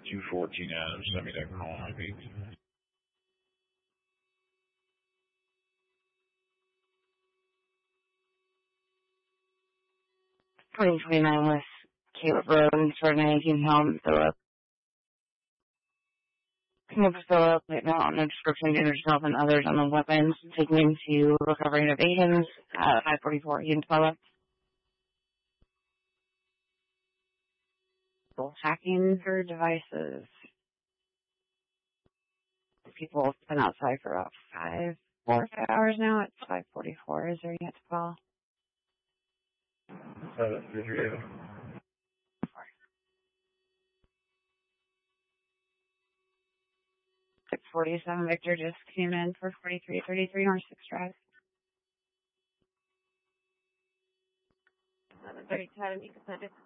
214 Adams. Send me that call ID. 2029 West Caleb Road, for 19 Helm, Philip. Caleb Philip, right now on the description of yourself and others on the weapons, taking into recovery innovations, 544 Ian Philip. Hacking her devices. People have been outside for about 4 or 5 hours now. It's 5:44. Is there yet to call? 647 Victor just came in for 4333 North 6th Drive. 1137, you can send it.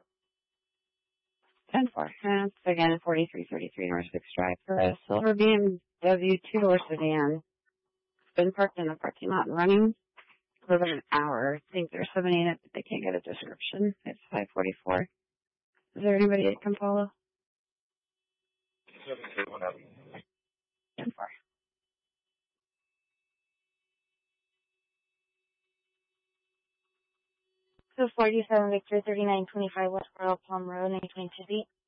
10-4. That's again 4333 North 6th Drive for a silver BMW 2-door sedan. It's been parked in the parking lot and running for about an hour. I think they're submitting it, but they can't get a description. It's 5:44. Is there anybody that can follow? 10-4. So 47 Victor 3925 West Royal Palm Road, 922 feet.